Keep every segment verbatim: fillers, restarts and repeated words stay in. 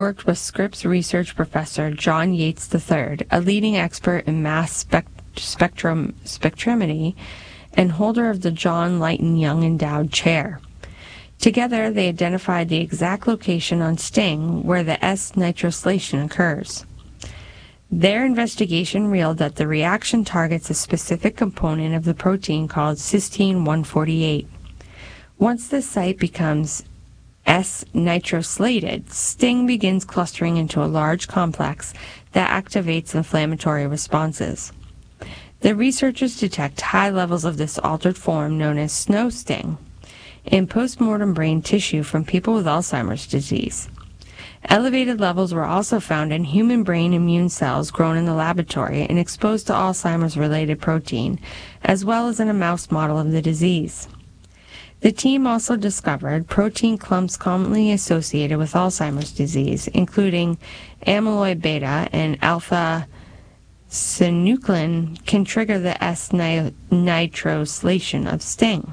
worked with Scripps Research Professor John Yates the third, a leading expert in mass spec- spectrum spectrometry and holder of the John Leighton Young Endowed Chair. Together, they identified the exact location on STING where the S-nitrosylation occurs. Their investigation revealed that the reaction targets a specific component of the protein called cysteine one forty-eight. Once this site becomes S-nitrosylated, STING begins clustering into a large complex that activates inflammatory responses. The researchers detect high levels of this altered form known as snow sting in postmortem brain tissue from people with Alzheimer's disease. Elevated levels were also found in human brain immune cells grown in the laboratory and exposed to Alzheimer's-related protein, as well as in a mouse model of the disease. The team also discovered protein clumps commonly associated with Alzheimer's disease, including amyloid beta and alpha-synuclein, can trigger the S-nitrosylation of STING.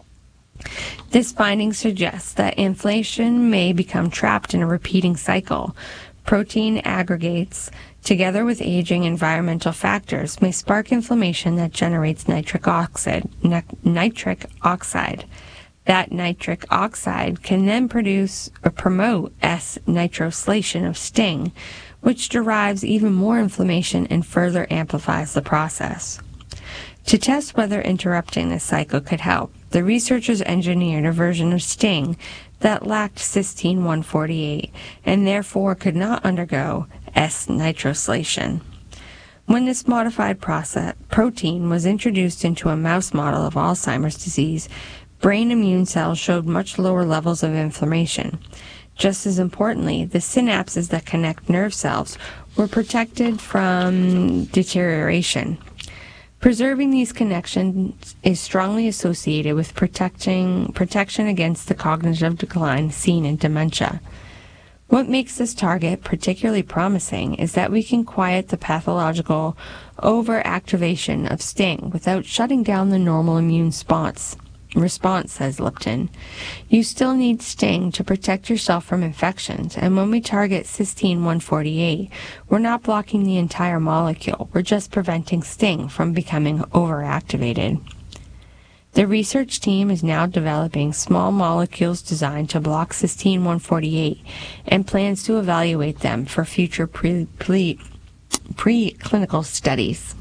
This finding suggests that inflation may become trapped in a repeating cycle. Protein aggregates, together with aging environmental factors, may spark inflammation that generates nitric oxide. Nitric oxide. That nitric oxide can then produce or promote S-nitrosylation of STING, which derives even more inflammation and further amplifies the process. To test whether interrupting this cycle could help, the researchers engineered a version of STING that lacked cysteine one forty-eight and therefore could not undergo S-nitrosylation. When this modified process, protein was introduced into a mouse model of Alzheimer's disease, brain immune cells showed much lower levels of inflammation. Just as importantly, the synapses that connect nerve cells were protected from deterioration. Preserving these connections is strongly associated with protecting, protection against the cognitive decline seen in dementia. What makes this target particularly promising is that we can quiet the pathological overactivation of STING without shutting down the normal immune response. Response, says Lipton. You still need STING to protect yourself from infections, and when we target cysteine one forty-eight, we're not blocking the entire molecule, we're just preventing STING from becoming overactivated. The research team is now developing small molecules designed to block cysteine one forty-eight and plans to evaluate them for future pre, pre, preclinical studies.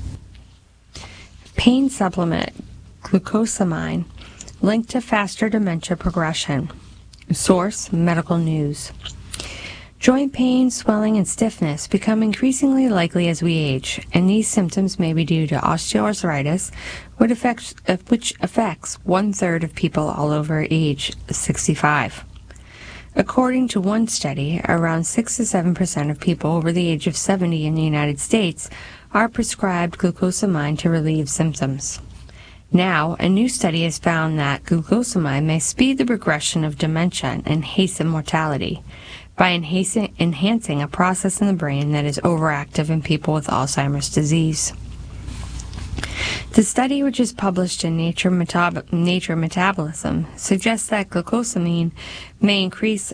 Pain supplement glucosamine linked to faster dementia progression. Source: Medical News. Joint pain, swelling, and stiffness become increasingly likely as we age, and these symptoms may be due to osteoarthritis, which affects, which affects one-third of people all over age sixty-five. According to one study, around six to seven percent of people over the age of seventy in the United States are prescribed glucosamine to relieve symptoms. Now, a new study has found that glucosamine may speed the progression of dementia and hasten mortality by enhancing, enhancing a process in the brain that is overactive in people with Alzheimer's disease. The study, which is published in Nature, Metab- Nature Metabolism, suggests that glucosamine may increase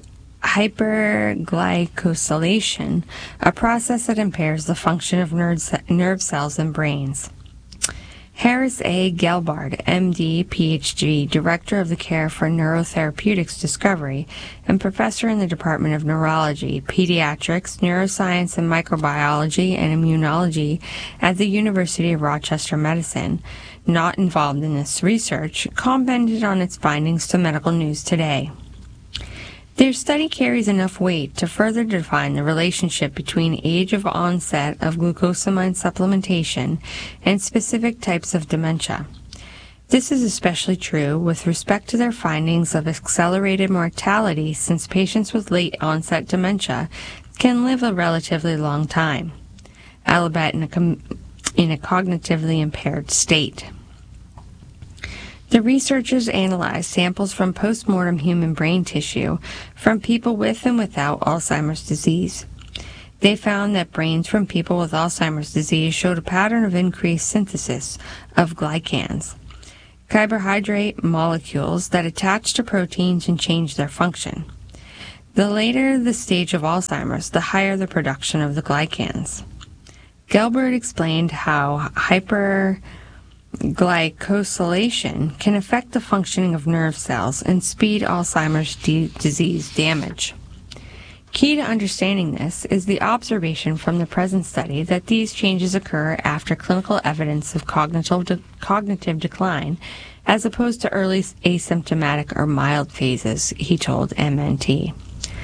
hyperglycosylation, a process that impairs the function of nerve, nerve cells in brains. Harris A. Gelbard, M D, P H D, Director of the Care for Neurotherapeutics Discovery and Professor in the Department of Neurology, Pediatrics, Neuroscience and Microbiology and Immunology at the University of Rochester Medicine, not involved in this research, commented on its findings to Medical News Today. Their study carries enough weight to further define the relationship between age of onset of glucosamine supplementation and specific types of dementia. This is especially true with respect to their findings of accelerated mortality, since patients with late-onset dementia can live a relatively long time, albeit in a, com- in a cognitively impaired state. The researchers analyzed samples from post-mortem human brain tissue from people with and without Alzheimer's disease. They found that brains from people with Alzheimer's disease showed a pattern of increased synthesis of glycans, carbohydrate molecules that attach to proteins and change their function. The later the stage of Alzheimer's, the higher the production of the glycans. Gelbart explained how hyperglycosylation can affect the functioning of nerve cells and speed Alzheimer's d- disease damage. Key to understanding this is the observation from the present study that these changes occur after clinical evidence of cognitive, de- cognitive decline as opposed to early asymptomatic or mild phases, he told M N T.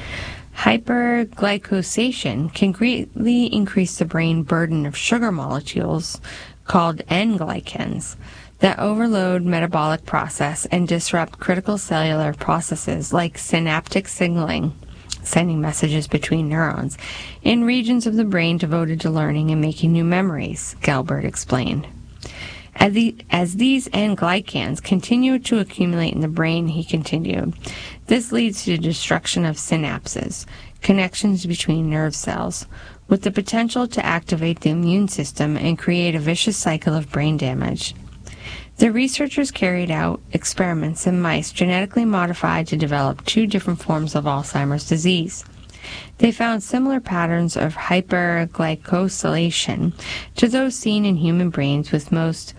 Hyperglycosation can greatly increase the brain burden of sugar molecules called N-glycans that overload metabolic process and disrupt critical cellular processes like synaptic signaling, sending messages between neurons, in regions of the brain devoted to learning and making new memories, Gelbart explained. As, the, as these N-glycans continue to accumulate in the brain, he continued, this leads to the destruction of synapses, connections between nerve cells, with the potential to activate the immune system and create a vicious cycle of brain damage. The researchers carried out experiments in mice genetically modified to develop two different forms of Alzheimer's disease. They found similar patterns of hyperglycosylation to those seen in human brains, with most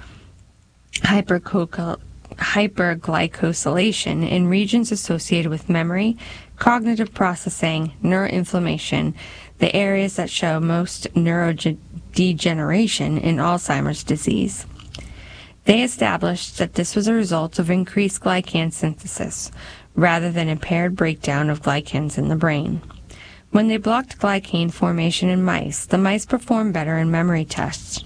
hyperco- hyperglycosylation in regions associated with memory, cognitive processing, neuroinflammation, the areas that show most neurodegeneration in Alzheimer's disease. They established that this was a result of increased glycan synthesis, rather than impaired breakdown of glycans in the brain. When they blocked glycan formation in mice, the mice performed better in memory tests.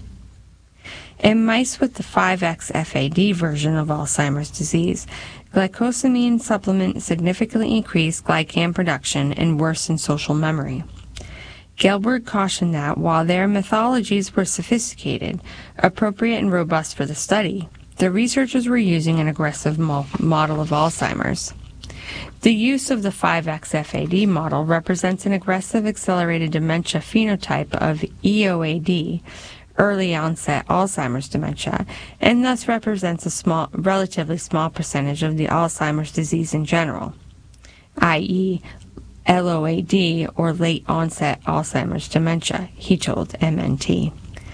In mice with the five X F A D version of Alzheimer's disease, glycosamine supplement significantly increased glycan production and worsened social memory. Gelbart cautioned that while their methodologies were sophisticated, appropriate, and robust for the study, the researchers were using an aggressive mo- model of Alzheimer's. The use of the five X F A D model represents an aggressive accelerated dementia phenotype of E O A D, early onset Alzheimer's dementia, and thus represents a small, relatively small percentage of the Alzheimer's disease in general, that is, L O A D, or late onset Alzheimer's dementia, he told M N T.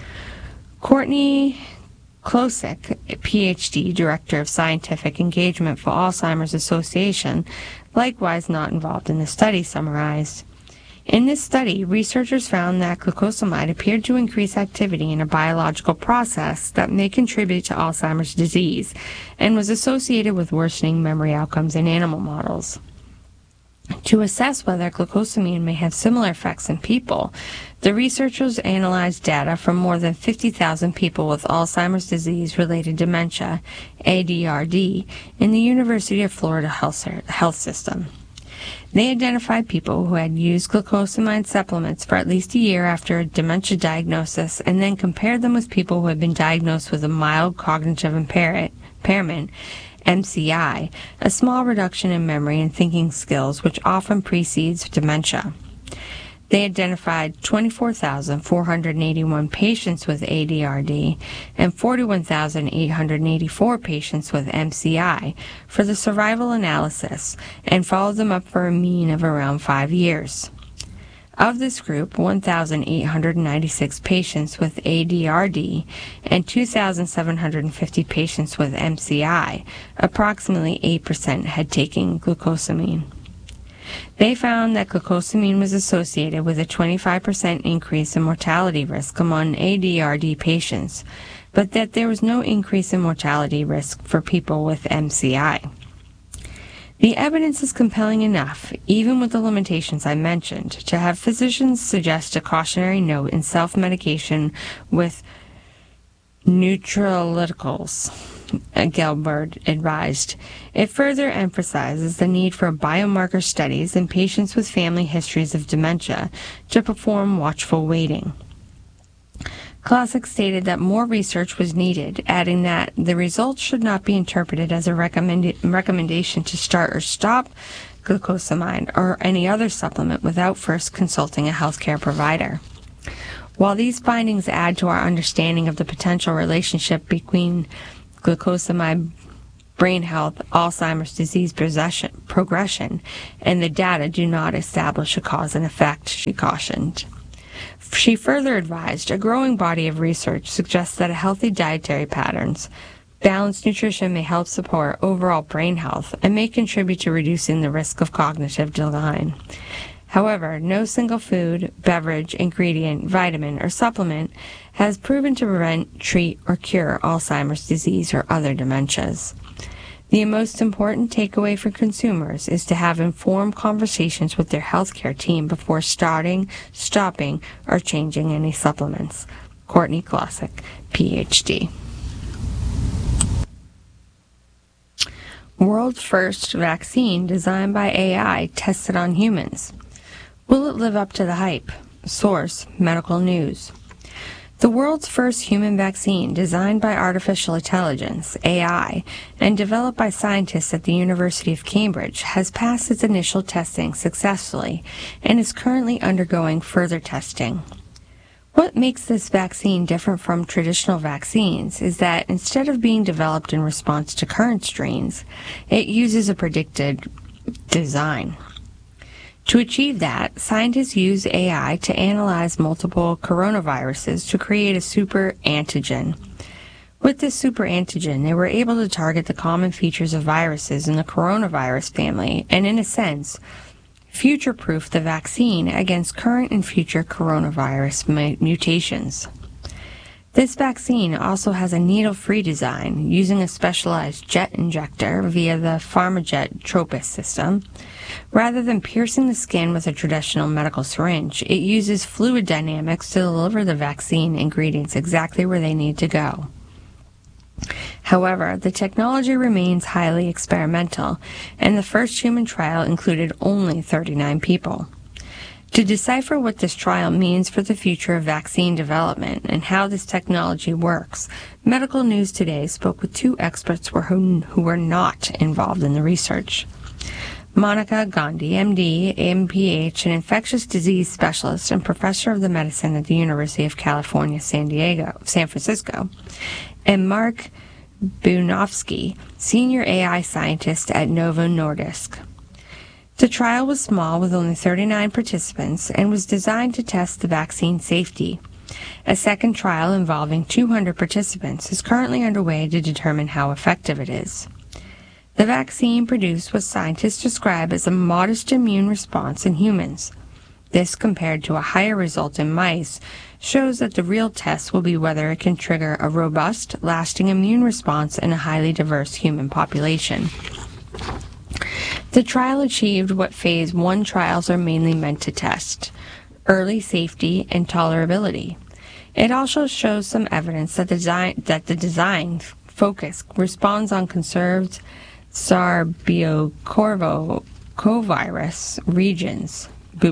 Courtney Klosik, P H D, Director of Scientific Engagement for Alzheimer's Association, likewise not involved in the study, summarized. In this study, researchers found that glucosamide appeared to increase activity in a biological process that may contribute to Alzheimer's disease and was associated with worsening memory outcomes in animal models. To assess whether glucosamine may have similar effects in people, the researchers analyzed data from more than fifty thousand people with Alzheimer's disease-related dementia, A D R D, in the University of Florida Health, Health System. They identified people who had used glucosamine supplements for at least a year after a dementia diagnosis and then compared them with people who had been diagnosed with a mild cognitive impairment, M C I, a small reduction in memory and thinking skills which often precedes dementia. They identified twenty-four thousand four hundred eighty-one patients with A D R D and forty-one thousand eight hundred eighty-four patients with M C I for the survival analysis and followed them up for a mean of around five years. Of this group, one thousand eight hundred ninety-six patients with A D R D and two thousand seven hundred fifty patients with M C I, approximately eight percent had taken glucosamine. They found that glucosamine was associated with a twenty-five percent increase in mortality risk among A D R D patients, but that there was no increase in mortality risk for people with M C I. The evidence is compelling enough, even with the limitations I mentioned, to have physicians suggest a cautionary note in self-medication with nutraceuticals, Gelbart advised. It further emphasizes the need for biomarker studies in patients with family histories of dementia to perform watchful waiting. Klosik stated that more research was needed, adding that the results should not be interpreted as a recommend- recommendation to start or stop glucosamine or any other supplement without first consulting a healthcare provider. While these findings add to our understanding of the potential relationship between glucosamide, brain health, Alzheimer's disease progression, and the data do not establish a cause and effect, she cautioned. She further advised, a growing body of research suggests that a healthy dietary patterns, balanced nutrition may help support overall brain health and may contribute to reducing the risk of cognitive decline. However, no single food, beverage, ingredient, vitamin, or supplement has proven to prevent, treat, or cure Alzheimer's disease or other dementias. The most important takeaway for consumers is to have informed conversations with their healthcare team before starting, stopping, or changing any supplements. Courtney Klosick, P H D. World's first vaccine designed by A I tested on humans. Will it live up to the hype? Source, Medical News. The world's first human vaccine, designed by artificial intelligence, A I, and developed by scientists at the University of Cambridge, has passed its initial testing successfully and is currently undergoing further testing. What makes this vaccine different from traditional vaccines is that instead of being developed in response to current strains, it uses a predicted design. To achieve that, scientists use A I to analyze multiple coronaviruses to create a super antigen. With this super antigen, they were able to target the common features of viruses in the coronavirus family and, in a sense, future-proof the vaccine against current and future coronavirus mutations. This vaccine also has a needle-free design using a specialized jet injector via the PharmaJet TROPIS system. Rather than piercing the skin with a traditional medical syringe, it uses fluid dynamics to deliver the vaccine ingredients exactly where they need to go. However, the technology remains highly experimental, and the first human trial included only thirty-nine people. To decipher what this trial means for the future of vaccine development and how this technology works, Medical News Today spoke with two experts who, who were not involved in the research. Monica Gandhi, M D, M P H, an infectious disease specialist and professor of the medicine at the University of California, San Diego, San Francisco, and Mark Bunovsky, senior A I scientist at Novo Nordisk. The trial was small with only thirty-nine participants and was designed to test the vaccine safety. A second trial involving two hundred participants is currently underway to determine how effective it is. The vaccine produced what scientists describe as a modest immune response in humans. This, compared to a higher result in mice, shows that the real test will be whether it can trigger a robust, lasting immune response in a highly diverse human population. The trial achieved what phase one trials are mainly meant to test: early safety and tolerability. It also shows some evidence that the design, that the design focus responds on conserved Sarbeovirus regions,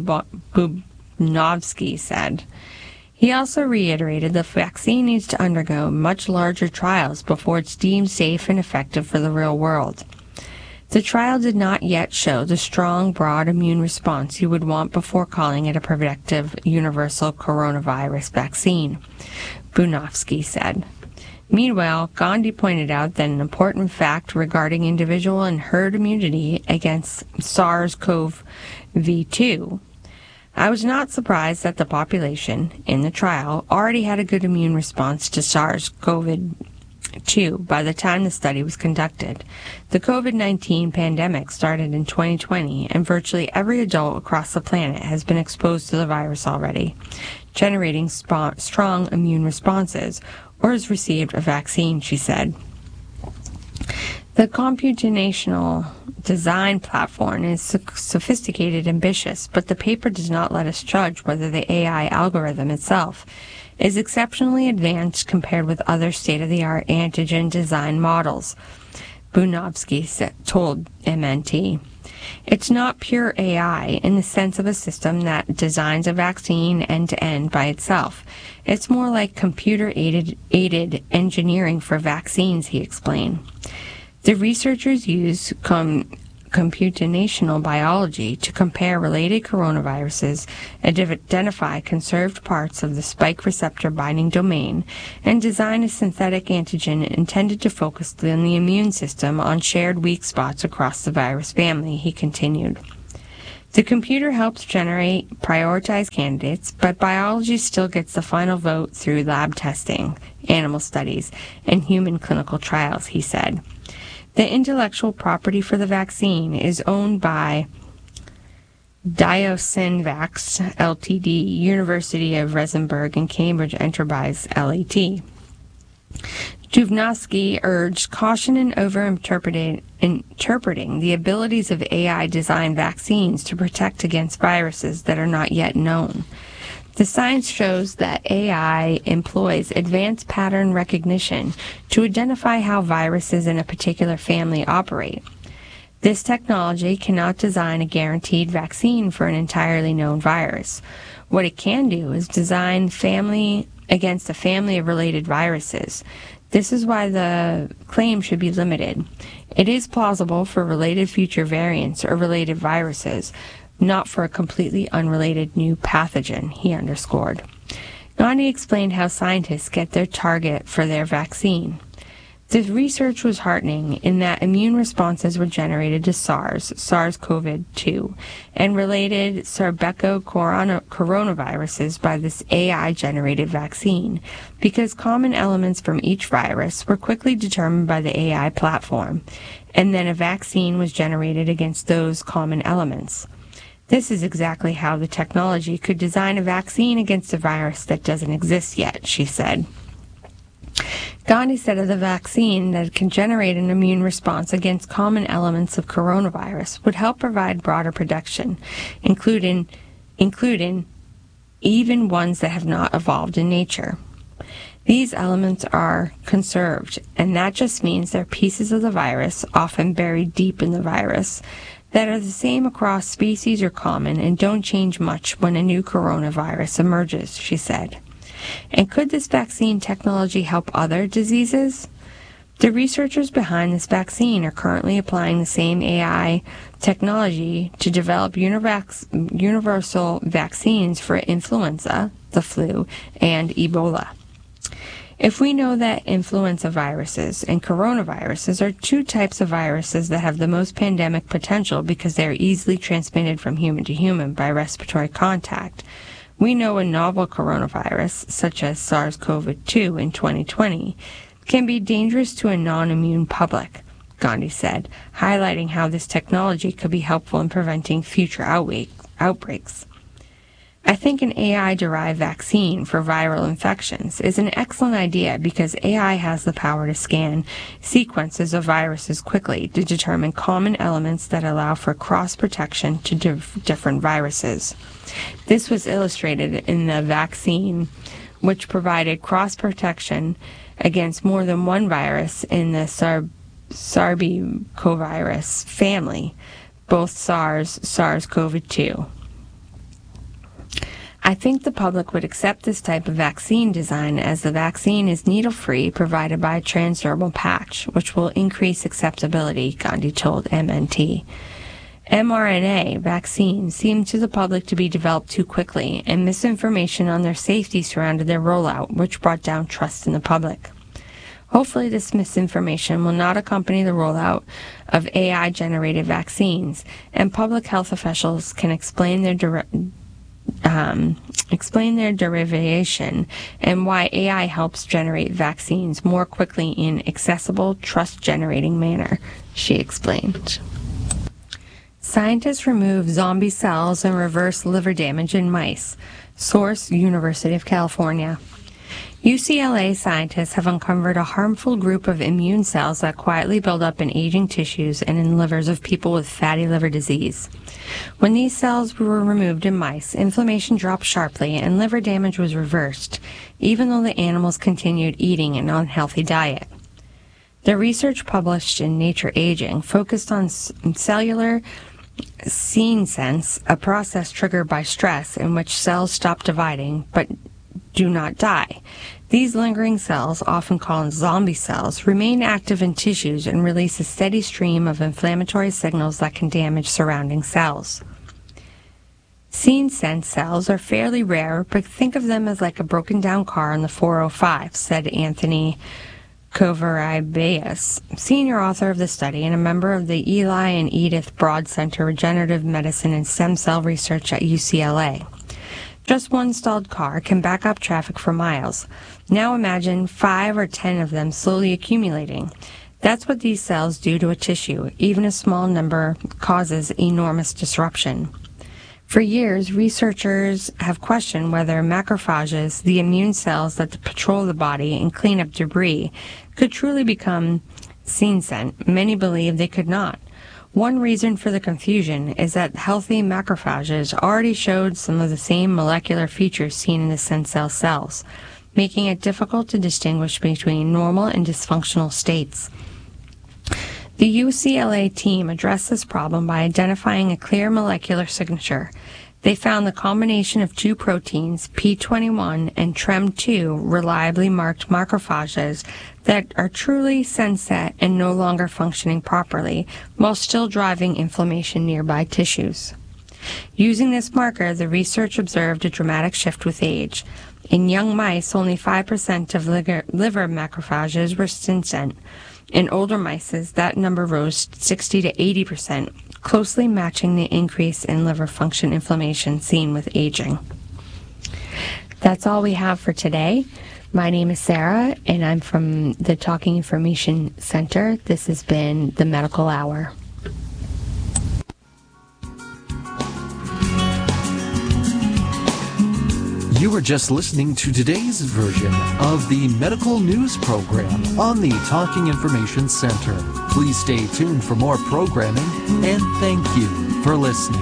Bunovsky said. He also reiterated the vaccine needs to undergo much larger trials before it's deemed safe and effective for the real world. The trial did not yet show the strong, broad immune response you would want before calling it a protective universal coronavirus vaccine, Bunovsky said. Meanwhile, Gandhi pointed out that an important fact regarding individual and herd immunity against SARS-C o V two. I was not surprised that the population in the trial already had a good immune response to SARS-C o V two by the time the study was conducted. The COVID nineteen pandemic started in twenty twenty, and virtually every adult across the planet has been exposed to the virus already, generating sp- strong immune responses, or has received a vaccine, she said. The computational design platform is sophisticated and ambitious, but the paper does not let us judge whether the A I algorithm itself is exceptionally advanced compared with other state-of-the-art antigen design models, Bunovsky told M N T. It's not pure A I in the sense of a system that designs a vaccine end-to-end by itself. It's more like computer-aided aided engineering for vaccines, he explained. The researchers use com- computational biology to compare related coronaviruses and identify conserved parts of the spike receptor binding domain and design a synthetic antigen intended to focus on the immune system on shared weak spots across the virus family, he continued. The computer helps generate prioritized candidates, but biology still gets the final vote through lab testing, animal studies, and human clinical trials, he said. The intellectual property for the vaccine is owned by Diosynvax Limited, University of Regensburg, and Cambridge Enterprise Limited. Dubnovsky urged caution in overinterpreting interpreting the abilities of A I-designed vaccines to protect against viruses that are not yet known. The science shows that A I employs advanced pattern recognition to identify how viruses in a particular family operate. This technology cannot design a guaranteed vaccine for an entirely known virus. What it can do is design family against a family of related viruses. This is why the claim should be limited. It is plausible for related future variants or related viruses, not for a completely unrelated new pathogen, he underscored. Gandhi explained how scientists get their target for their vaccine. The research was heartening in that immune responses were generated to SARS, SARS-C o V two, and related Sarbeco-coronaviruses by this A I-generated vaccine, because common elements from each virus were quickly determined by the A I platform, and then a vaccine was generated against those common elements. This is exactly how the technology could design a vaccine against a virus that doesn't exist yet, she said. Gandhi said of the vaccine that it can generate an immune response against common elements of coronavirus would help provide broader protection, including, including even ones that have not evolved in nature. These elements are conserved, and that just means they're pieces of the virus, often buried deep in the virus, that are the same across species or common and don't change much when a new coronavirus emerges, she said. And could this vaccine technology help other diseases? The researchers behind this vaccine are currently applying the same A I technology to develop univac- universal vaccines for influenza, the flu, and Ebola. If we know that influenza viruses and coronaviruses are two types of viruses that have the most pandemic potential because they are easily transmitted from human to human by respiratory contact, we know a novel coronavirus, such as SARS-C o V two in twenty twenty, can be dangerous to a non-immune public, Gandhi said, highlighting how this technology could be helpful in preventing future outbreaks. I think an A I-derived vaccine for viral infections is an excellent idea because A I has the power to scan sequences of viruses quickly to determine common elements that allow for cross-protection to diff- different viruses. This was illustrated in the vaccine, which provided cross-protection against more than one virus in the Sar- Sarbecovirus family, both SARS, SARS-C o V two. I think the public would accept this type of vaccine design as the vaccine is needle-free, provided by a transdermal patch, which will increase acceptability, Gandhi told M N T. mRNA vaccines seemed to the public to be developed too quickly, and misinformation on their safety surrounded their rollout, which brought down trust in the public. Hopefully this misinformation will not accompany the rollout of A I-generated vaccines, and public health officials can explain their direct Um, explain their derivation and why A I helps generate vaccines more quickly in accessible, trust-generating manner, she explained. Scientists remove zombie cells and reverse liver damage in mice. Source, University of California. U C L A scientists have uncovered a harmful group of immune cells that quietly build up in aging tissues and in livers of people with fatty liver disease. When these cells were removed in mice, inflammation dropped sharply and liver damage was reversed, even though the animals continued eating an unhealthy diet. The research published in Nature Aging focused on cellular senescence, a process triggered by stress in which cells stop dividing but do not die. These lingering cells, often called zombie cells, remain active in tissues and release a steady stream of inflammatory signals that can damage surrounding cells. Senescent cells are fairly rare, but think of them as like a broken-down car on the four oh five, said Anthony Covarrubias, senior author of the study and a member of the Eli and Edith Broad Center Regenerative Medicine and Stem Cell Research at U C L A. Just one stalled car can back up traffic for miles. Now imagine five or ten of them slowly accumulating. That's what these cells do to a tissue. Even a small number causes enormous disruption. For years, researchers have questioned whether macrophages, the immune cells that patrol the body and clean up debris, could truly become senescent. Many believe they could not. One reason for the confusion is that healthy macrophages already showed some of the same molecular features seen in the stem cell cells, making it difficult to distinguish between normal and dysfunctional states. The U C L A team addressed this problem by identifying a clear molecular signature. They found the combination of two proteins, P twenty-one and T R E M two, reliably marked macrophages that are truly senescent and no longer functioning properly, while still driving inflammation nearby tissues. Using this marker, the research observed a dramatic shift with age. In young mice, only five percent of liver, liver macrophages were senescent. In older mice, that number rose sixty to eighty percent, closely matching the increase in liver function inflammation seen with aging. That's all we have for today. My name is Sarah, and I'm from the Talking Information Center. This has been the Medical Hour. You were just listening to today's version of the medical news program on the Talking Information Center. Please stay tuned for more programming, and thank you for listening.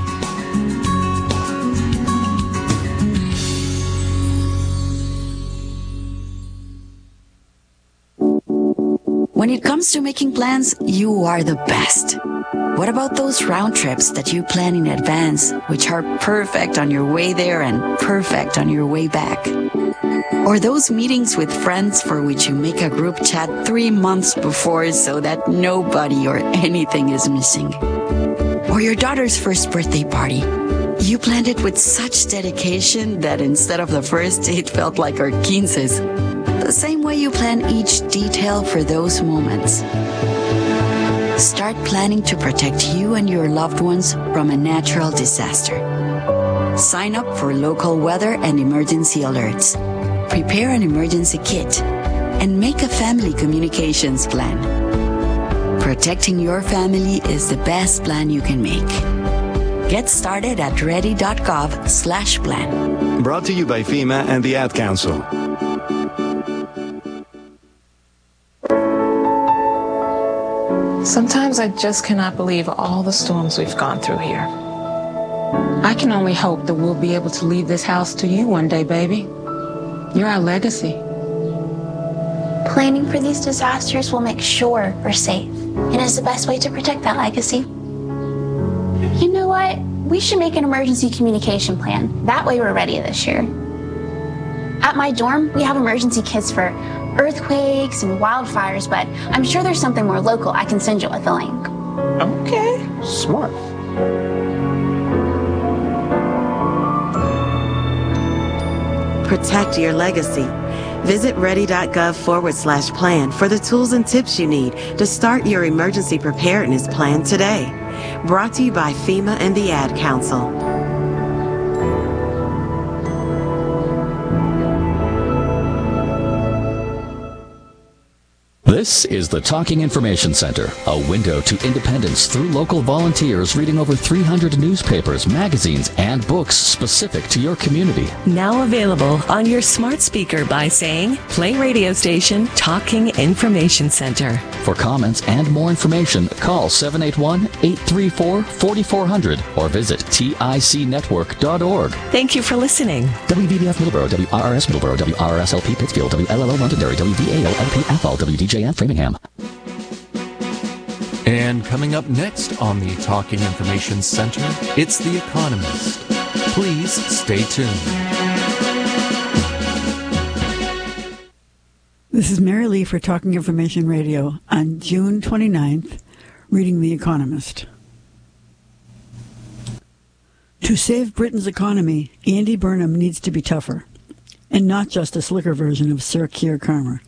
When it comes to making plans, you are the best. What about those round trips that you plan in advance, which are perfect on your way there and perfect on your way back? Or those meetings with friends for which you make a group chat three months before so that nobody or anything is missing? Or your daughter's first birthday party. You planned it with such dedication that instead of the first, it felt like our quinces. The same way you plan each detail for those moments. Start planning to protect you and your loved ones from a natural disaster. Sign up for local weather and emergency alerts. Prepare an emergency kit and make a family communications plan. Protecting your family is the best plan you can make. Get started at ready.gov slash plan. Brought to you by FEMA and the Ad Council. Sometimes I just cannot believe all the storms we've gone through here. I can only hope that we'll be able to leave this house to you one day, baby. You're our legacy. Planning for these disasters will make sure we're safe, and is the best way to protect that legacy. You know what? We should make an emergency communication plan. That way we're ready this year. At my dorm, we have emergency kits for earthquakes and wildfires, but I'm sure there's something more local I can send you with a link. Okay. Smart. Protect your legacy. Visit ready.gov forward slash plan for the tools and tips you need to start your emergency preparedness plan today. Brought to you by FEMA and the Ad Council. This is the Talking Information Center, a window to independence through local volunteers reading over three hundred newspapers, magazines, and books specific to your community. Now available on your smart speaker by saying, play radio station Talking Information Center. For comments and more information, call seven eight one, eight three four, four four zero zero or visit tic network dot org. Thank you for listening. W B B F Middleborough, W R R S Middleborough, W R R S L P Pittsfield, W L L O Londonderry, W V A O L P Athol, W D J N Framingham. And coming up next on the Talking Information Center, it's The Economist. Please stay tuned. This is Mary Lee for Talking Information Radio on June twenty-ninth, reading The Economist. To save Britain's economy, Andy Burnham needs to be tougher, and not just a slicker version of Sir Keir Starmer.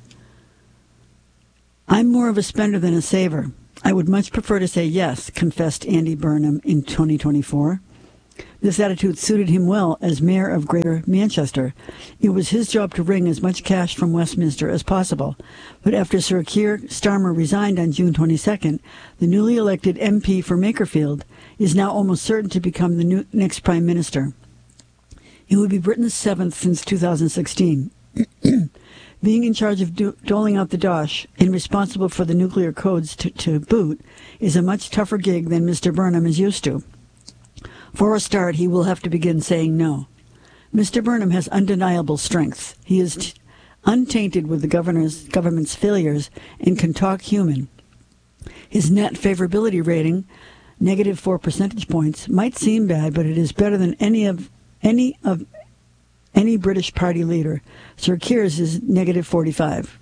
I'm more of a spender than a saver. I would much prefer to say yes, confessed Andy Burnham in twenty twenty-four. This attitude suited him well as mayor of Greater Manchester. It was his job to wring as much cash from Westminster as possible. But after Sir Keir Starmer resigned on June twenty-second, the newly elected M P for Makerfield is now almost certain to become the new, next Prime Minister. He would be Britain's seventh since two thousand sixteen. Being in charge of do- doling out the dosh and responsible for the nuclear codes to, to boot is a much tougher gig than Mister Burnham is used to. For a start, he will have to begin saying no. Mister Burnham has undeniable strengths. He is t- untainted with the governor's government's failures and can talk human. His net favorability rating, negative four percentage points, might seem bad, but it is better than any of any of any British party leader. Sir Keir's is negative forty-five.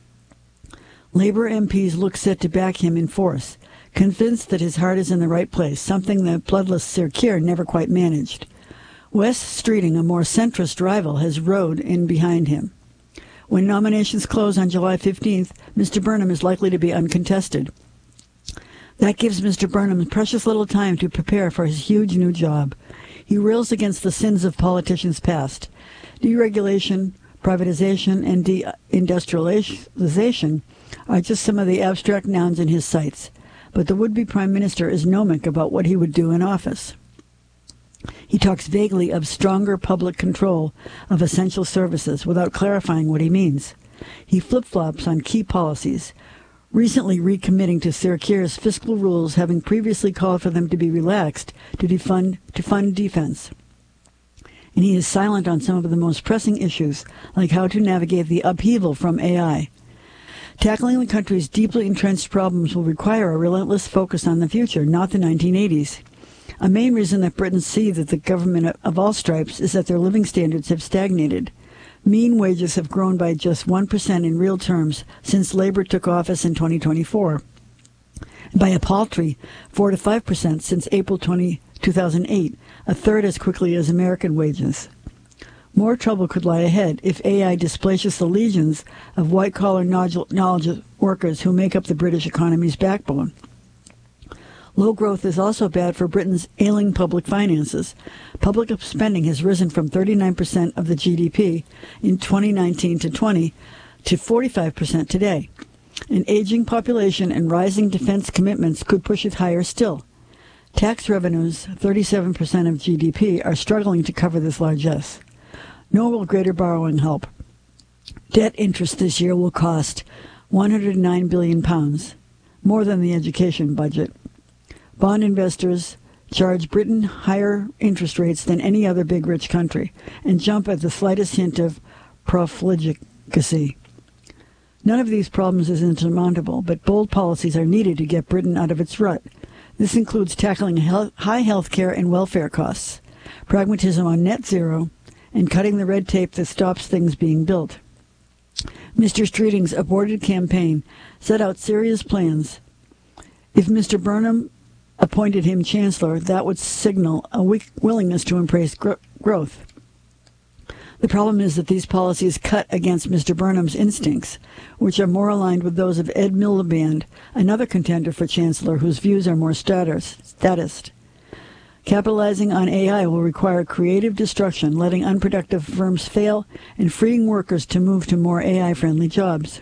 Labour M Ps look set to back him in force, convinced that his heart is in the right place, something that bloodless Sir Keir never quite managed. Wes Streeting, a more centrist rival, has rode in behind him. When nominations close on July fifteenth, Mister Burnham is likely to be uncontested. That gives Mister Burnham precious little time to prepare for his huge new job. He rails against the sins of politicians past. Deregulation, privatization, and deindustrialization are just some of the abstract nouns in his sights. But the would-be prime minister is gnomic about what he would do in office. He talks vaguely of stronger public control of essential services without clarifying what he means. He flip-flops on key policies, recently recommitting to Sir Keir's fiscal rules, having previously called for them to be relaxed to defund to fund defense. And he is silent on some of the most pressing issues, like how to navigate the upheaval from A I. Tackling the country's deeply entrenched problems will require a relentless focus on the future, not the nineteen eighties. A main reason that Britons see that the government of all stripes is that their living standards have stagnated. Mean wages have grown by just one percent in real terms since Labour took office in twenty twenty-four, and by a paltry four to five percent since April two thousand eight, a third as quickly as American wages. More trouble could lie ahead if A I displaces the legions of white-collar knowledge workers who make up the British economy's backbone. Low growth is also bad for Britain's ailing public finances. Public spending has risen from thirty-nine percent of the G D P in twenty nineteen to twenty to forty-five percent today. An aging population and rising defense commitments could push it higher still. Tax revenues, thirty-seven percent of G D P, are struggling to cover this largesse. Nor will greater borrowing help. Debt interest this year will cost one hundred nine billion pounds, more than the education budget. Bond investors charge Britain higher interest rates than any other big rich country and jump at the slightest hint of profligacy. None of these problems is insurmountable, but bold policies are needed to get Britain out of its rut. This includes tackling high health care and welfare costs, pragmatism on net zero, and cutting the red tape that stops things being built. Mister Streeting's aborted campaign set out serious plans. If Mister Burnham appointed him Chancellor, that would signal a weak willingness to embrace gro- growth. The problem is that these policies cut against Mister Burnham's instincts, which are more aligned with those of Ed Miliband, another contender for Chancellor whose views are more status, statist. Capitalizing on A I will require creative destruction, letting unproductive firms fail and freeing workers to move to more A I-friendly jobs.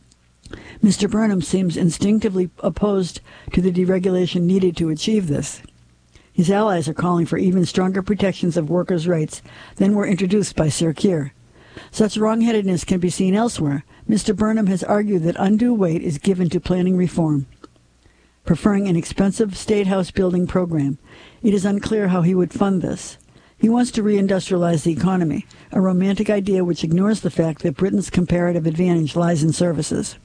Mister Burnham seems instinctively opposed to the deregulation needed to achieve this. His allies are calling for even stronger protections of workers' rights than were introduced by Sir Keir. Such wrong-headedness can be seen elsewhere. Mister Burnham has argued that undue weight is given to planning reform, preferring an expensive state house building program. It is unclear how he would fund this. He wants to reindustrialize the economy, a romantic idea which ignores the fact that Britain's comparative advantage lies in services.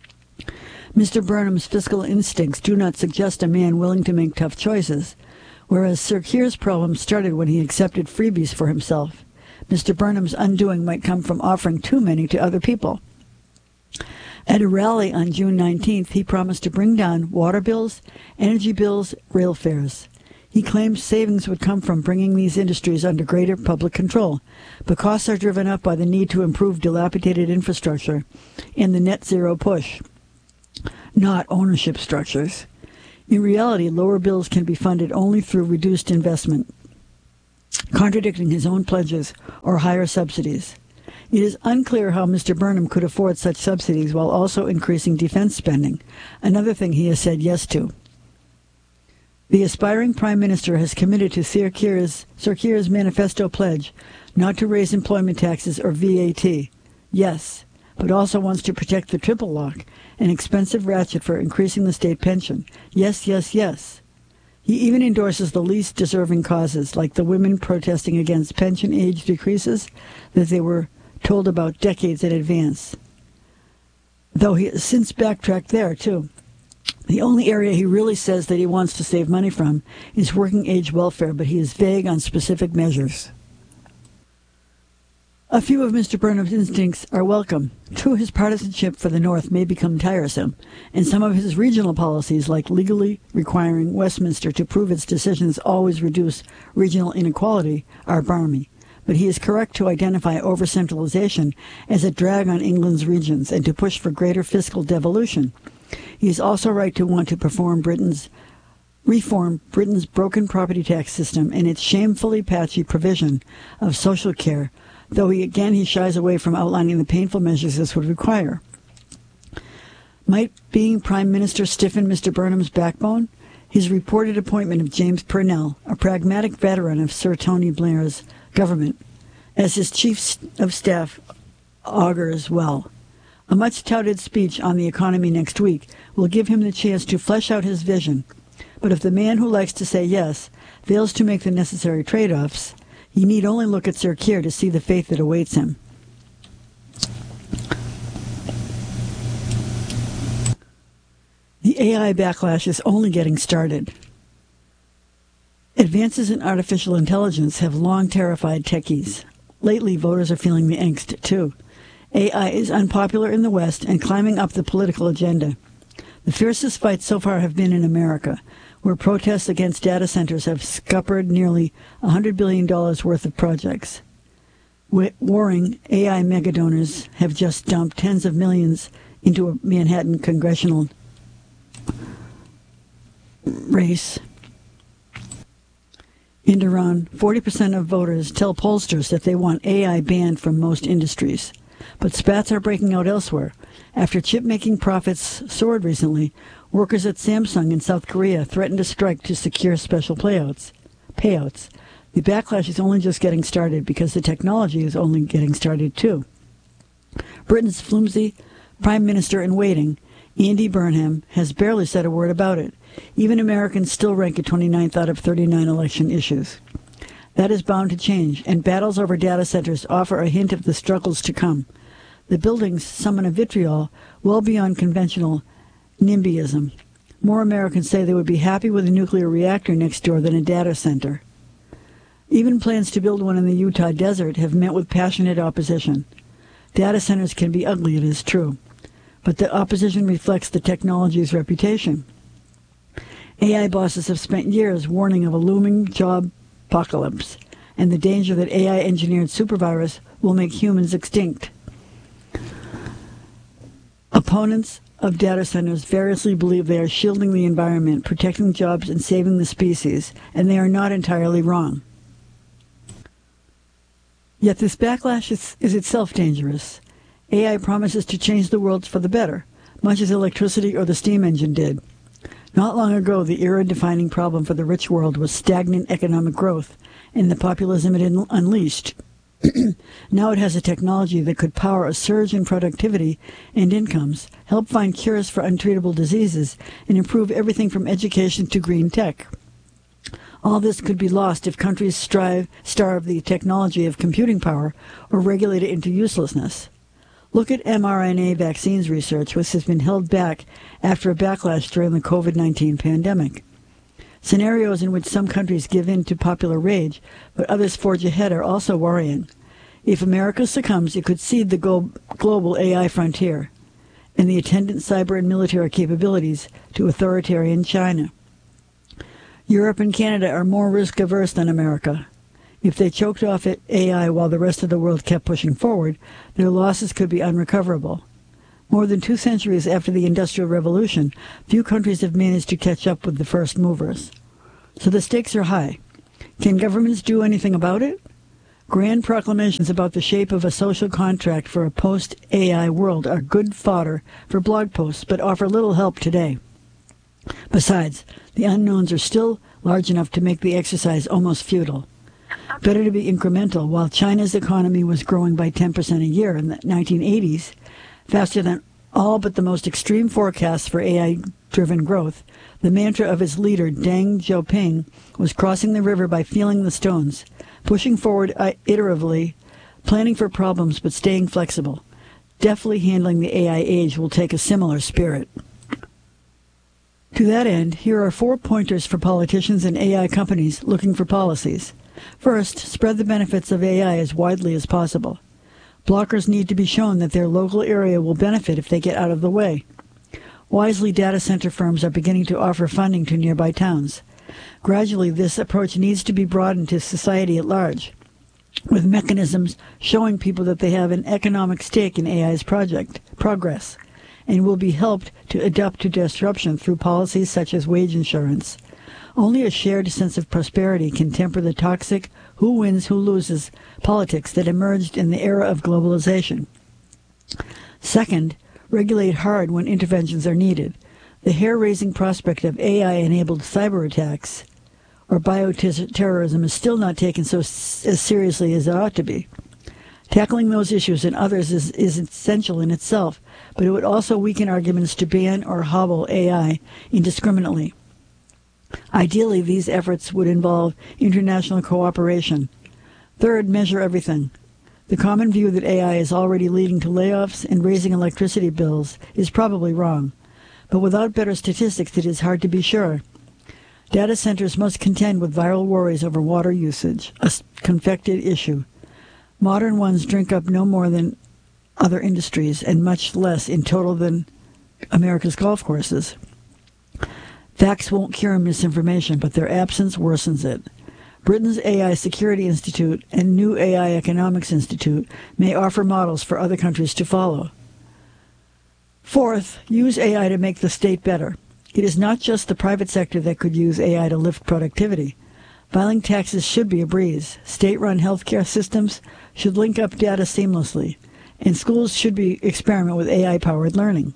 Mister Burnham's fiscal instincts do not suggest a man willing to make tough choices, whereas Sir Keir's problem started when he accepted freebies for himself. Mister Burnham's undoing might come from offering too many to other people. At a rally on June nineteenth, he promised to bring down water bills, energy bills, rail fares. He claims savings would come from bringing these industries under greater public control, but costs are driven up by the need to improve dilapidated infrastructure and the net zero push, not ownership structures. In reality, lower bills can be funded only through reduced investment, contradicting his own pledges, or higher subsidies. It is unclear how Mister Burnham could afford such subsidies while also increasing defense spending, another thing he has said yes to. The aspiring Prime Minister has committed to Sir Keir's, Sir Keir's manifesto pledge not to raise employment taxes or V A T. Yes, but also wants to protect the triple lock, an expensive ratchet for increasing the state pension. Yes, yes, yes. He even endorses the least deserving causes, like the women protesting against pension age decreases that they were told about decades in advance. Though he has since backtracked there, too. The only area he really says that he wants to save money from is working age welfare, but he is vague on specific measures. A few of Mister Burnham's instincts are welcome. True, his partisanship for the North may become tiresome, and some of his regional policies, like legally requiring Westminster to prove its decisions always reduce regional inequality, are balmy. But he is correct to identify over-centralization as a drag on England's regions and to push for greater fiscal devolution. He is also right to want to perform Britain's reform Britain's broken property tax system and its shamefully patchy provision of social care, though he again he shies away from outlining the painful measures this would require. Might being Prime Minister stiffen Mister Burnham's backbone? His reported appointment of James Purnell, a pragmatic veteran of Sir Tony Blair's government, as his chief of staff augurs well. A much-touted speech on the economy next week will give him the chance to flesh out his vision. But if the man who likes to say yes fails to make the necessary trade-offs, he need only look at Sir Keir to see the fate that awaits him. The A I backlash is only getting started. Advances in artificial intelligence have long terrified techies. Lately, voters are feeling the angst, too. A I is unpopular in the West and climbing up the political agenda. The fiercest fights so far have been in America, where protests against data centers have scuppered nearly one hundred billion dollars worth of projects. Warring A I megadonors have just dumped tens of millions into a Manhattan congressional race. In Iran, forty percent of voters tell pollsters that they want A I banned from most industries. But spats are breaking out elsewhere. After chip-making profits soared recently, workers at Samsung in South Korea threatened to strike to secure special payouts. Payouts. The backlash is only just getting started because the technology is only getting started too. Britain's flimsy Prime Minister in waiting, Andy Burnham, has barely said a word about it. Even Americans still rank it twenty-ninth out of thirty-nine election issues. That is bound to change, and battles over data centers offer a hint of the struggles to come. The buildings summon a vitriol well beyond conventional NIMBYism. More Americans say they would be happy with a nuclear reactor next door than a data center. Even plans to build one in the Utah desert have met with passionate opposition. Data centers can be ugly, it is true, but the opposition reflects the technology's reputation. A I bosses have spent years warning of a looming job apocalypse and the danger that A I-engineered supervirus will make humans extinct. Opponents of data centers variously believe they are shielding the environment, protecting jobs, and saving the species, and they are not entirely wrong. Yet this backlash is, is itself dangerous. A I promises to change the world for the better, much as electricity or the steam engine did. Not long ago, the era-defining problem for the rich world was stagnant economic growth and the populism it unleashed. Now it has a technology that could power a surge in productivity and incomes, help find cures for untreatable diseases, and improve everything from education to green tech. All this could be lost if countries strive, starve the technology of computing power or regulate it into uselessness. Look at mRNA vaccines research, which has been held back after a backlash during the COVID nineteen pandemic. Scenarios in which some countries give in to popular rage, but others forge ahead, are also worrying. If America succumbs, it could cede the go- global A I frontier. and the attendant cyber and military capabilities to authoritarian China. Europe and Canada are more risk-averse than America. If they choked off A I while the rest of the world kept pushing forward, their losses could be unrecoverable. More than two centuries after the Industrial Revolution, few countries have managed to catch up with the first movers. So the stakes are high. Can governments do anything about it? Grand proclamations about the shape of a social contract for a post-A I world are good fodder for blog posts, but offer little help today. Besides, the unknowns are still large enough to make the exercise almost futile. Better to be incremental. While China's economy was growing by ten percent a year in the nineteen eighties, faster than all but the most extreme forecasts for A I-driven growth, the mantra of its leader, Deng Xiaoping, was crossing the river by feeling the stones, pushing forward iteratively, planning for problems but staying flexible. Deftly handling the A I age will take a similar spirit. To that end, here are four pointers for politicians and A I companies looking for policies. First, spread the benefits of A I as widely as possible. Blockers need to be shown that their local area will benefit if they get out of the way. Wisely, data center firms are beginning to offer funding to nearby towns. Gradually, this approach needs to be broadened to society at large, with mechanisms showing people that they have an economic stake in A I's project progress, and will be helped to adapt to disruption through policies such as wage insurance. Only a shared sense of prosperity can temper the toxic who wins, who loses politics that emerged in the era of globalization. Second, regulate hard when interventions are needed. The hair-raising prospect of A I-enabled cyber attacks or bioterrorism is still not taken so as seriously as it ought to be. Tackling those issues and others is, is essential in itself, but it would also weaken arguments to ban or hobble A I indiscriminately. Ideally, these efforts would involve international cooperation. Third, measure everything. The common view that A I is already leading to layoffs and raising electricity bills is probably wrong, but without better statistics, it is hard to be sure. Data centers must contend with viral worries over water usage, a confected issue. Modern ones drink up no more than other industries, and much less in total than America's golf courses. Facts won't cure misinformation, but their absence worsens it. Britain's A I Security Institute and New A I Economics Institute may offer models for other countries to follow. Fourth, use A I to make the state better. It is not just the private sector that could use A I to lift productivity. Filing taxes should be a breeze. State-run healthcare systems should link up data seamlessly, and schools should be experiment with A I-powered learning.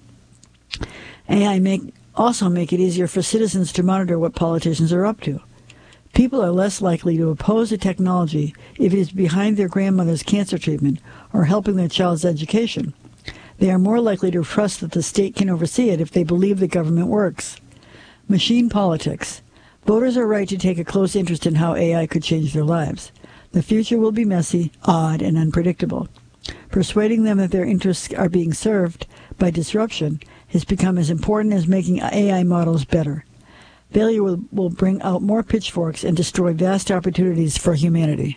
A I make also make it easier for citizens to monitor what politicians are up to. People are less likely to oppose a technology if it is behind their grandmother's cancer treatment or helping their child's education. They are more likely to trust that the state can oversee it if they believe the government works. Machine politics. Voters are right to take a close interest in how A I could change their lives. The future will be messy, odd, and unpredictable. Persuading them that their interests are being served by disruption has become as important as making A I models better. Failure will, will bring out more pitchforks and destroy vast opportunities for humanity.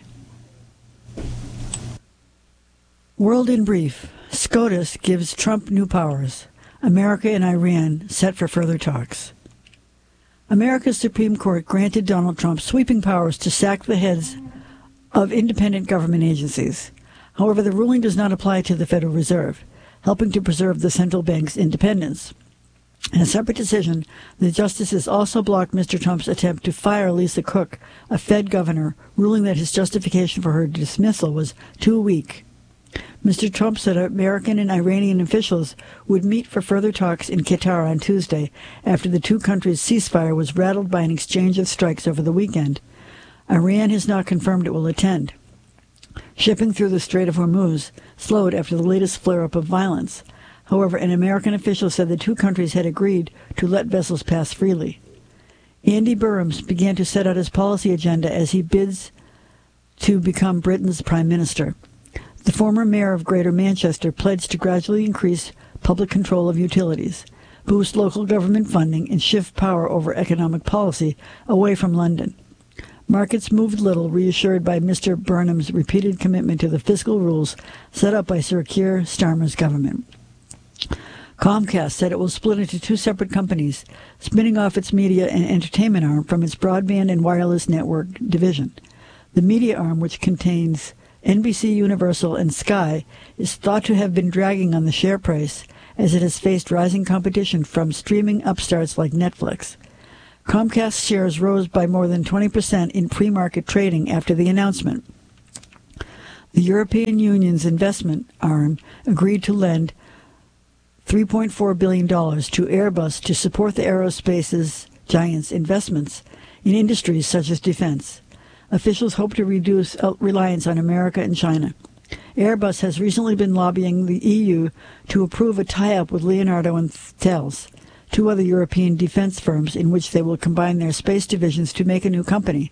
World in brief. SCOTUS gives Trump new powers. America and Iran set for further talks. America's Supreme Court granted Donald Trump sweeping powers to sack the heads of independent government agencies. However, the ruling does not apply to the Federal Reserve, helping to preserve the central bank's independence. In a separate decision, the justices also blocked Mister Trump's attempt to fire Lisa Cook, a Fed governor, ruling that his justification for her dismissal was too weak. Mister Trump said American and Iranian officials would meet for further talks in Qatar on Tuesday after the two countries' ceasefire was rattled by an exchange of strikes over the weekend. Iran has not confirmed it will attend. Shipping through the Strait of Hormuz slowed after the latest flare-up of violence. However, an American official said the two countries had agreed to let vessels pass freely. Andy Burhams began to set out his policy agenda as he bids to become Britain's Prime Minister. The former mayor of Greater Manchester pledged to gradually increase public control of utilities, boost local government funding, and shift power over economic policy away from London. Markets moved little, reassured by Mister Burnham's repeated commitment to the fiscal rules set up by Sir Keir Starmer's government. Comcast said it will split into two separate companies, spinning off its media and entertainment arm from its broadband and wireless network division. The media arm, which contains N B C, Universal, and Sky, is thought to have been dragging on the share price as it has faced rising competition from streaming upstarts like Netflix. Comcast shares rose by more than twenty percent in pre-market trading after the announcement. The European Union's investment arm agreed to lend three point four billion dollars to Airbus to support the aerospace's giant's investments in industries such as defense. Officials hope to reduce reliance on America and China. Airbus has recently been lobbying the E U to approve a tie-up with Leonardo and Thales, two other European defense firms, in which they will combine their space divisions to make a new company.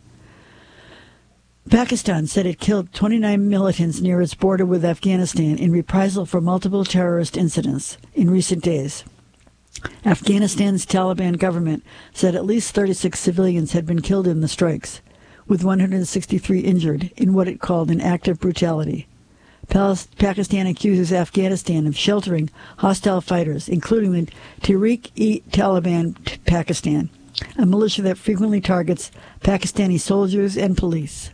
Pakistan said it killed twenty-nine militants near its border with Afghanistan in reprisal for multiple terrorist incidents in recent days. Afghanistan's Taliban government said at least thirty-six civilians had been killed in the strikes, with one hundred sixty-three injured in what it called an act of brutality. Pakistan accuses Afghanistan of sheltering hostile fighters, including the Tehreek-e-Taliban Pakistan, a militia that frequently targets Pakistani soldiers and police.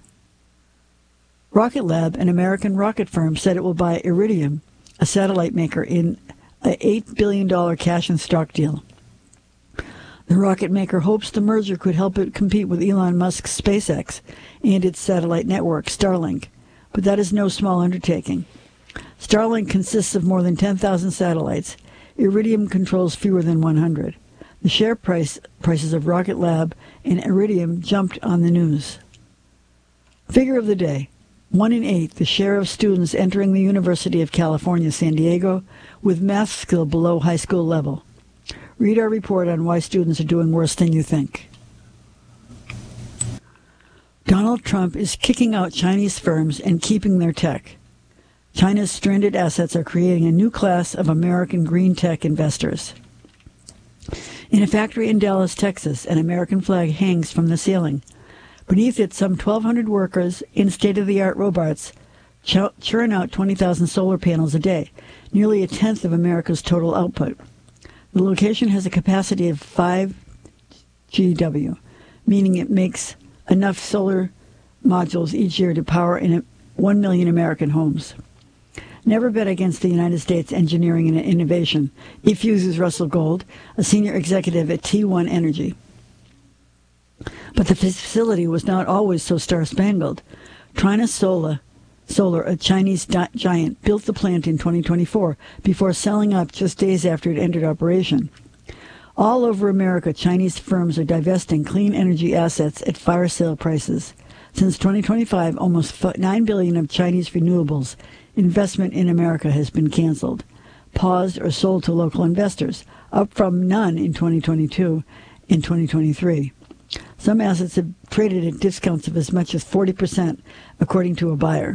Rocket Lab, an American rocket firm, said it will buy Iridium, a satellite maker, in an eight billion dollars cash and stock deal. The rocket maker hopes the merger could help it compete with Elon Musk's SpaceX and its satellite network, Starlink, but that is no small undertaking. Starlink consists of more than ten thousand satellites. Iridium controls fewer than one hundred. The share price prices of Rocket Lab and Iridium jumped on the news. Figure of the day. One in eight, the share of students entering the University of California, San Diego, with math skill below high school level. Read our report on why students are doing worse than you think. Donald Trump is kicking out Chinese firms and keeping their tech. China's stranded assets are creating a new class of American green tech investors. In a factory in Dallas, Texas, an American flag hangs from the ceiling. Beneath it, some twelve hundred workers in state-of-the-art robots ch- churn out twenty thousand solar panels a day, nearly a tenth of America's total output. The location has a capacity of five gigawatt, meaning it makes enough solar modules each year to power in one million American homes. Never bet against the United States engineering and innovation, effuses Russell Gold, a senior executive at T one Energy. But the facility was not always so star-spangled. Trina Solar, Solar, a Chinese di- giant, built the plant in twenty twenty-four before selling up just days after it entered operation. All over America, Chinese firms are divesting clean energy assets at fire sale prices. Since twenty twenty-five, almost nine billion dollars of Chinese renewables investment in America has been canceled, paused, or sold to local investors, up from none in twenty twenty-two and twenty twenty-three. Some assets have traded at discounts of as much as forty percent, according to a buyer.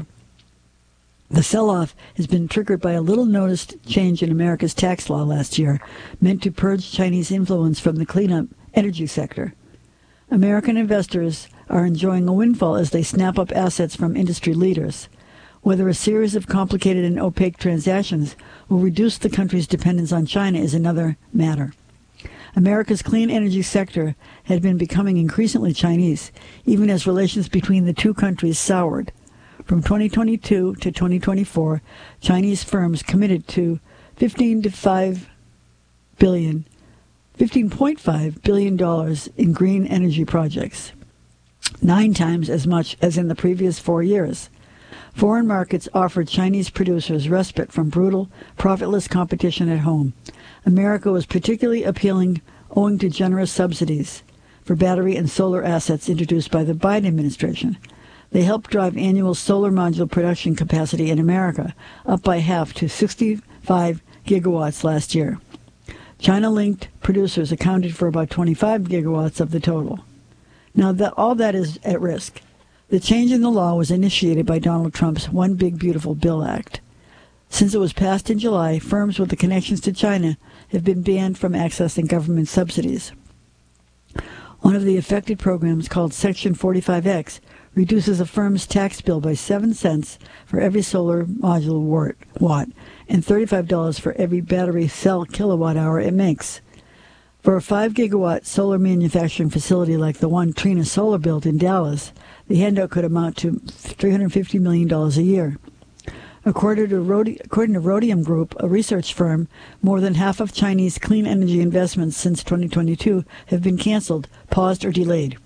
The sell-off has been triggered by a little-noticed change in America's tax law last year, meant to purge Chinese influence from the cleanup energy sector. American investors are enjoying a windfall as they snap up assets from industry leaders. Whether a series of complicated and opaque transactions will reduce the country's dependence on China is another matter. America's clean energy sector had been becoming increasingly Chinese, even as relations between the two countries soured. From twenty twenty-two to twenty twenty-four, Chinese firms committed to fifteen to five billion, fifteen point five billion dollars in green energy projects, nine times as much as in the previous four years. Foreign markets offered Chinese producers respite from brutal, profitless competition at home. America was particularly appealing owing to generous subsidies for battery and solar assets introduced by the Biden administration. They helped drive annual solar module production capacity in America up by half to sixty-five gigawatts last year. China-linked producers accounted for about twenty-five gigawatts of the total. Now, that, all that is at risk. The change in the law was initiated by Donald Trump's One Big Beautiful Bill Act. Since it was passed in July, firms with the connections to China have been banned from accessing government subsidies. One of the affected programs, called Section forty-five X, reduces a firm's tax bill by seven cents for every solar module watt and thirty-five dollars for every battery cell kilowatt hour it makes. For a five gigawatt solar manufacturing facility like the one Trina Solar built in Dallas, the handout could amount to three hundred fifty million dollars a year. According to, Rhodi- according to Rhodium Group, a research firm, more than half of Chinese clean energy investments since twenty twenty-two have been canceled, paused, or delayed.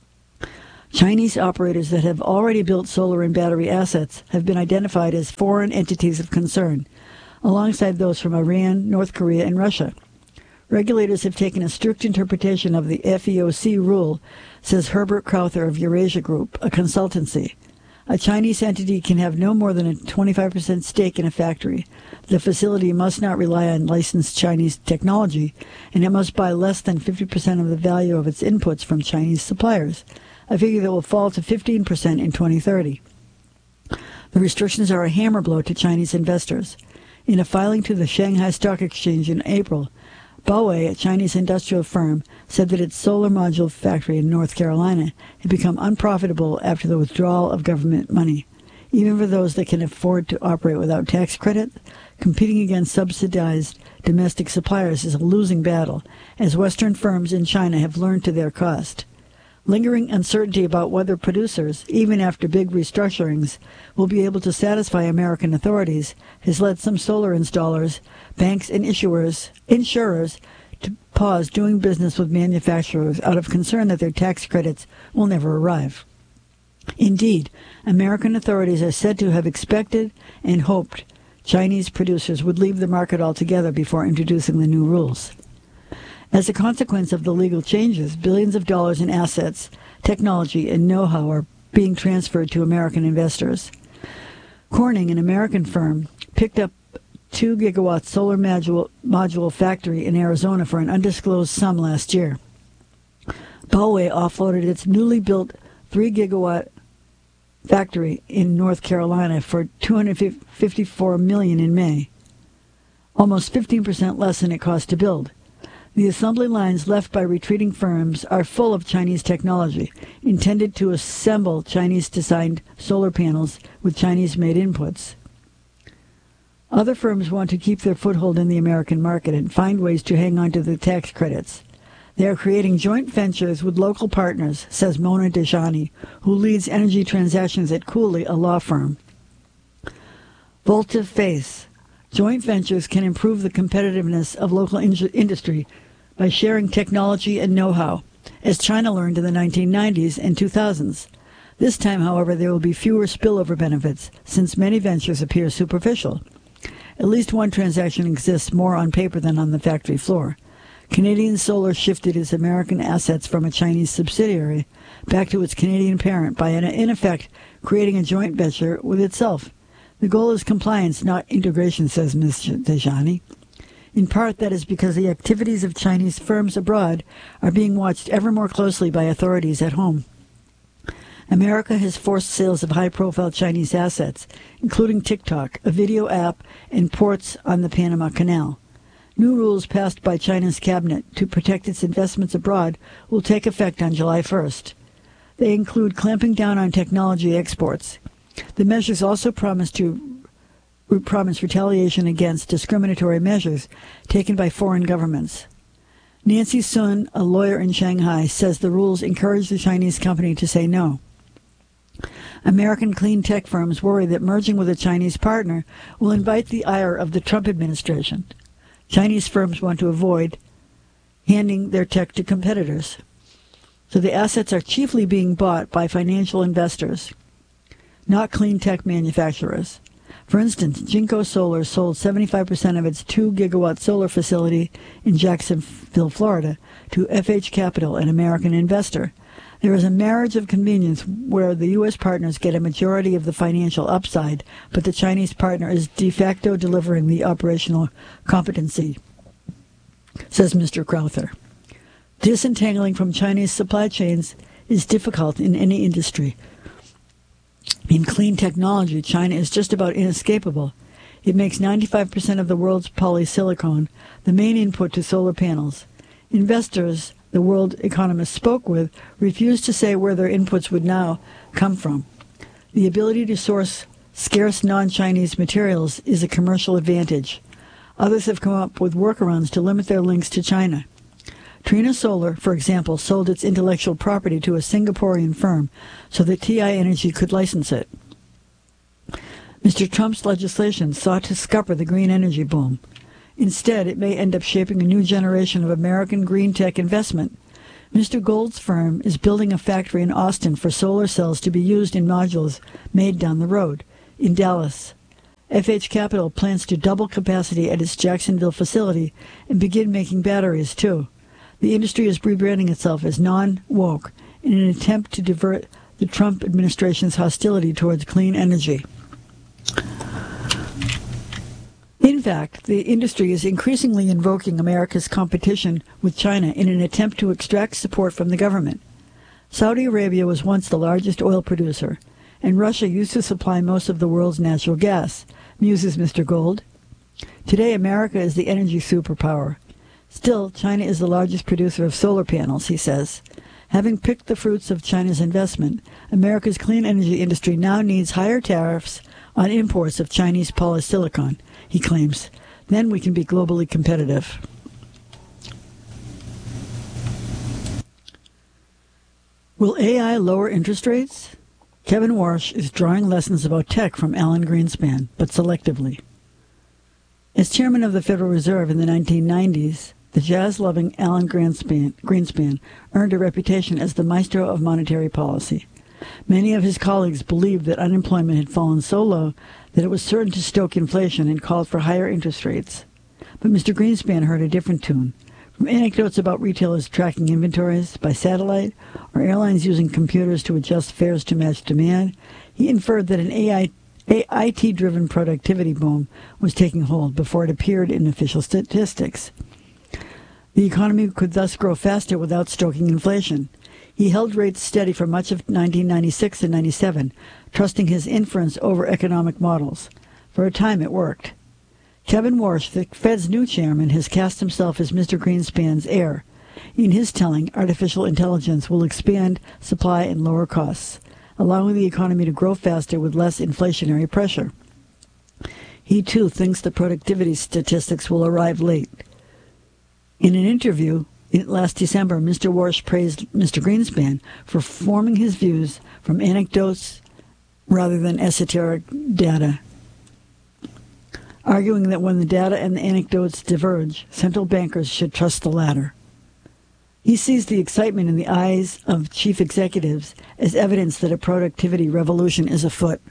Chinese operators that have already built solar and battery assets have been identified as foreign entities of concern, alongside those from Iran, North Korea, and Russia. Regulators have taken a strict interpretation of the F E O C rule, says Herbert Crowther of Eurasia Group, a consultancy. A Chinese entity can have no more than a twenty-five percent stake in a factory. The facility must not rely on licensed Chinese technology, and it must buy less than fifty percent of the value of its inputs from Chinese suppliers, a figure that will fall to fifteen percent in twenty thirty. The restrictions are a hammer blow to Chinese investors. In a filing to the Shanghai Stock Exchange in April, Bowie, a Chinese industrial firm, said that its solar module factory in North Carolina had become unprofitable after the withdrawal of government money. Even for those that can afford to operate without tax credit, competing against subsidized domestic suppliers is a losing battle, as Western firms in China have learned to their cost. Lingering uncertainty about whether producers, even after big restructurings, will be able to satisfy American authorities has led some solar installers, banks, and issuers, insurers to pause doing business with manufacturers out of concern that their tax credits will never arrive. Indeed, American authorities are said to have expected and hoped Chinese producers would leave the market altogether before introducing the new rules. As a consequence of the legal changes, billions of dollars in assets, technology, and know-how are being transferred to American investors. Corning, an American firm, picked up two gigawatt solar module, module factory in Arizona for an undisclosed sum last year. Bowie offloaded its newly built three gigawatt factory in North Carolina for two hundred fifty-four million dollars in May, almost fifteen percent less than it cost to build. The assembly lines left by retreating firms are full of Chinese technology, intended to assemble Chinese-designed solar panels with Chinese-made inputs. Other firms want to keep their foothold in the American market and find ways to hang on to the tax credits. They are creating joint ventures with local partners, says Mona Dejani, who leads energy transactions at Cooley, a law firm. Volte-Face. Joint ventures can improve the competitiveness of local in- industry by sharing technology and know-how, as China learned in the nineteen nineties and two thousands. This time, however, there will be fewer spillover benefits, since many ventures appear superficial. At least one transaction exists more on paper than on the factory floor. Canadian Solar shifted its American assets from a Chinese subsidiary back to its Canadian parent by, in effect, creating a joint venture with itself. The goal is compliance, not integration, says Miz Dejani. In part, that is because the activities of Chinese firms abroad are being watched ever more closely by authorities at home. America has forced sales of high-profile Chinese assets, including TikTok, a video app, and ports on the Panama Canal. New rules passed by China's cabinet to protect its investments abroad will take effect on July first. They include clamping down on technology exports. The measures also promise to promise retaliation against discriminatory measures taken by foreign governments. Nancy Sun, a lawyer in Shanghai, says the rules encourage the Chinese company to say no. American clean tech firms worry that merging with a Chinese partner will invite the ire of the Trump administration. Chinese firms want to avoid handing their tech to competitors. So the assets are chiefly being bought by financial investors, not clean tech manufacturers. For instance, Jinko Solar sold seventy-five percent of its two gigawatt solar facility in Jacksonville, Florida, to F H Capital, an American investor. There is a marriage of convenience where the U S partners get a majority of the financial upside, but the Chinese partner is de facto delivering the operational competency, says Mister Crowther. Disentangling from Chinese supply chains is difficult in any industry. In clean technology, China is just about inescapable. It makes ninety-five percent of the world's polysilicon, the main input to solar panels. Investors the world economists spoke with refused to say where their inputs would now come from. The ability to source scarce non-Chinese materials is a commercial advantage. Others have come up with workarounds to limit their links to China. Trina Solar, for example, sold its intellectual property to a Singaporean firm so that T I Energy could license it. Mister Trump's legislation sought to scupper the green energy boom. Instead, it may end up shaping a new generation of American green tech investment. Mister Gold's firm is building a factory in Austin for solar cells to be used in modules made down the road. In Dallas, F H Capital plans to double capacity at its Jacksonville facility and begin making batteries, too. The industry is rebranding itself as non-woke in an attempt to divert the Trump administration's hostility towards clean energy. In fact, the industry is increasingly invoking America's competition with China in an attempt to extract support from the government. Saudi Arabia was once the largest oil producer, and Russia used to supply most of the world's natural gas, muses Mister Gold. Today, America is the energy superpower. Still, China is the largest producer of solar panels, he says. Having picked the fruits of China's investment, America's clean energy industry now needs higher tariffs on imports of Chinese polysilicon, he claims. Then we can be globally competitive. Will A I lower interest rates? Kevin Warsh is drawing lessons about tech from Alan Greenspan, but selectively. As chairman of the Federal Reserve in the nineteen nineties, the jazz-loving Alan Greenspan, Greenspan earned a reputation as the maestro of monetary policy. Many of his colleagues believed that unemployment had fallen so low that it was certain to stoke inflation and called for higher interest rates. But Mister Greenspan heard a different tune. From anecdotes about retailers tracking inventories by satellite or airlines using computers to adjust fares to match demand, he inferred that an A I, I T-driven productivity boom was taking hold before it appeared in official statistics. The economy could thus grow faster without stoking inflation. He held rates steady for much of nineteen ninety-six and ninety-seven, trusting his inference over economic models. For a time it worked. Kevin Warsh, the Fed's new chairman, has cast himself as Mister Greenspan's heir. In his telling, artificial intelligence will expand supply and lower costs, allowing the economy to grow faster with less inflationary pressure. He, too, thinks the productivity statistics will arrive late. In an interview last December, Mister Warsh praised Mister Greenspan for forming his views from anecdotes rather than esoteric data, arguing that when the data and the anecdotes diverge, central bankers should trust the latter. He sees the excitement in the eyes of chief executives as evidence that a productivity revolution is afoot.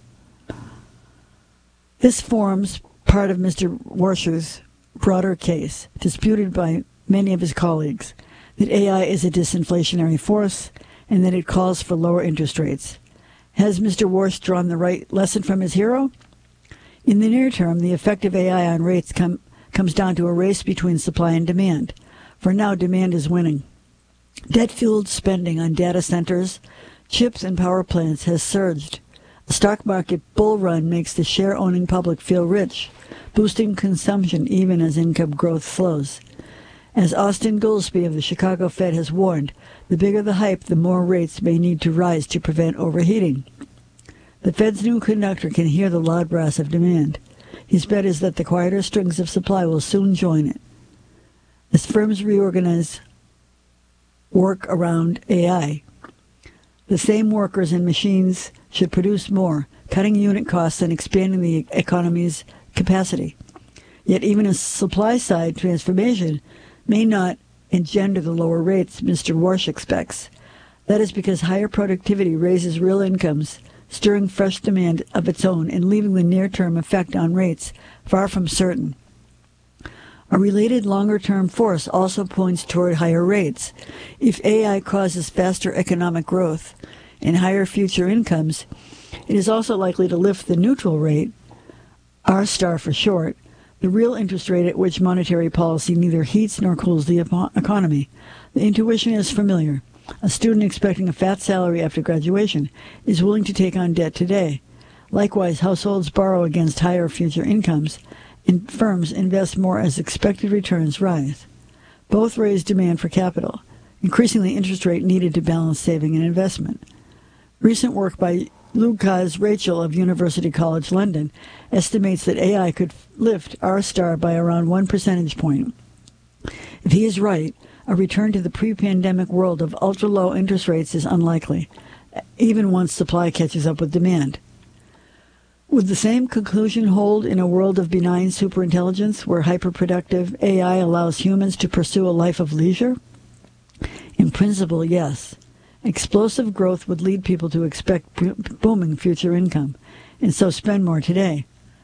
This forms part of Mister Warsh's broader case, disputed by many of his colleagues, that A I is a disinflationary force and that it calls for lower interest rates. Has Mister Warsh drawn the right lesson from his hero? In the near term, the effect of A I on rates come, comes down to a race between supply and demand. For now, demand is winning. Debt-fueled spending on data centers, chips, and power plants has surged. A stock market bull run makes the share-owning public feel rich, boosting consumption even as income growth slows. As Austin Goolsbee of the Chicago Fed has warned, the bigger the hype, the more rates may need to rise to prevent overheating. The Fed's new conductor can hear the loud brass of demand. His bet is that the quieter strings of supply will soon join it. As firms reorganize work around A I, the same workers and machines should produce more, cutting unit costs and expanding the economy's capacity. Yet even a supply-side transformation may not engender the lower rates Mister Warsh expects. That is because higher productivity raises real incomes, stirring fresh demand of its own and leaving the near-term effect on rates far from certain. A related longer-term force also points toward higher rates. If A I causes faster economic growth and higher future incomes, it is also likely to lift the neutral rate, R star for short, the real interest rate at which monetary policy neither heats nor cools the economy. The intuition is familiar. A student expecting a fat salary after graduation is willing to take on debt today. Likewise, households borrow against higher future incomes, and firms invest more as expected returns rise. Both raise demand for capital. increasingly interest rate needed to balance saving and investment. Recent work by Lucas Rachel of University College London estimates that A I could lift R star by around one percentage point. If he is right, a return to the pre-pandemic world of ultra-low interest rates is unlikely, even once supply catches up with demand. Would the same conclusion hold in a world of benign superintelligence where hyperproductive A I allows humans to pursue a life of leisure? In principle, yes. Explosive growth would lead people to expect booming future income, and so spend more today.